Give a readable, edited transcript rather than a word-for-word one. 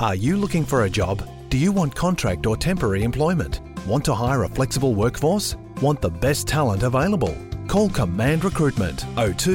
Are you looking for a job? Do you want contract or temporary employment? Want to hire a flexible workforce? Want the best talent available? Call Command Recruitment 02